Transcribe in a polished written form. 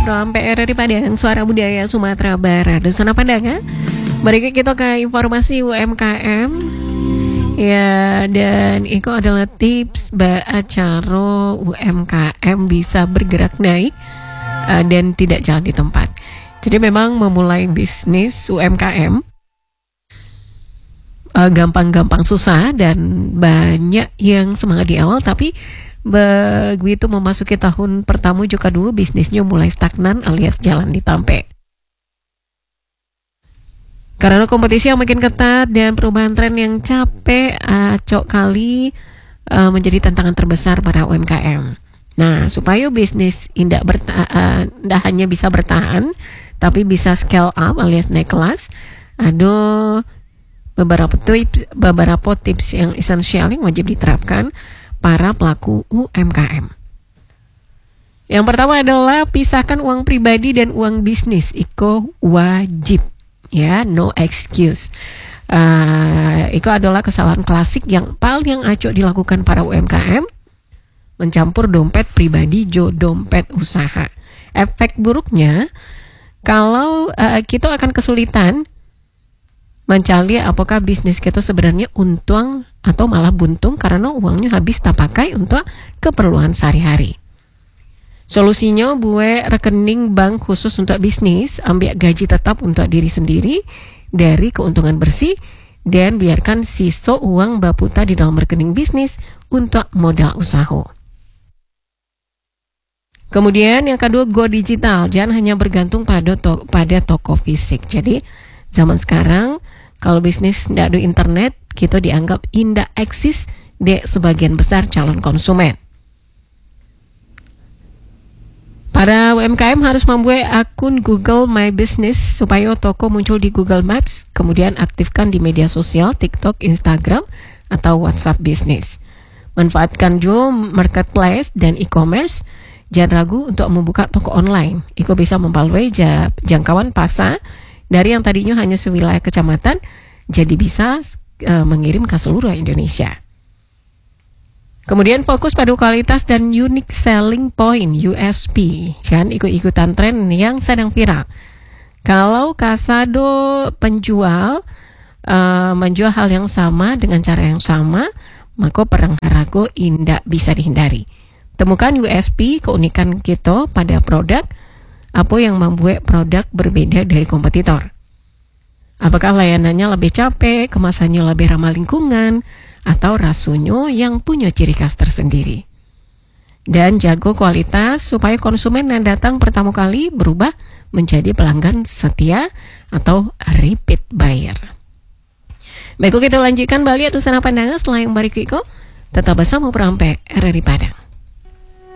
program PRRI Padang, Suara Budaya Sumatera Barat. Dusana Padang, berikut kita ke informasi UMKM. Ya, dan itu adalah tips acara UMKM bisa bergerak naik dan tidak jalan di tempat. Jadi memang memulai bisnis UMKM gampang-gampang susah dan banyak yang semangat di awal, tapi begitu memasuki tahun pertama juga dulu bisnisnya mulai stagnan alias jalan di tampe. Karena kompetisi yang makin ketat dan perubahan tren yang capek acok kali menjadi tantangan terbesar para UMKM. Nah, supaya bisnis tidak hanya bisa bertahan, tapi bisa scale up alias naik kelas, ada beberapa tips yang esensial yang wajib diterapkan para pelaku UMKM. Yang pertama adalah pisahkan uang pribadi dan uang bisnis. Itu wajib, ya, no excuse. Itu adalah kesalahan klasik yang paling acok dilakukan para UMKM, mencampur dompet pribadi dompet usaha. Efek buruknya, kalau kita akan kesulitan mencari apakah bisnis kita sebenarnya untung atau malah buntung karena uangnya habis tak pakai untuk keperluan sehari-hari. Solusinya buat rekening bank khusus untuk bisnis, ambil gaji tetap untuk diri sendiri dari keuntungan bersih, dan biarkan sisa uang baputa di dalam rekening bisnis untuk modal usaha. Kemudian yang kedua, go digital. Jangan hanya bergantung pada toko fisik. Jadi zaman sekarang kalau bisnis tidak ada internet, kita dianggap tidak eksis di sebagian besar calon konsumen. Para UMKM harus membuat akun Google My Business supaya toko muncul di Google Maps, kemudian aktifkan di media sosial, TikTok, Instagram, atau WhatsApp Business. Manfaatkan juga marketplace dan e-commerce. Jangan ragu untuk membuka toko online. Iko bisa memperluas jangkauan pasar dari yang tadinya hanya sewilayah kecamatan, jadi bisa mengirim ke seluruh Indonesia. Kemudian fokus pada kualitas dan unique selling point (USP). Jangan ikut-ikutan tren yang sedang viral. Kalau kasado penjual menjual hal yang sama dengan cara yang sama, maka perang harga tidak bisa dihindari. Temukan USP, keunikan kita pada produk. Apa yang membuat produk berbeda dari kompetitor? Apakah layanannya lebih capek, kemasannya lebih ramah lingkungan, atau rasanya yang punya ciri khas tersendiri? Dan jago kualitas supaya konsumen yang datang pertama kali berubah menjadi pelanggan setia atau repeat buyer. Baik, kita lanjutkan balik Dusana Pandangan setelah yang berikut. Tetap bersama Perampe RRI Padang.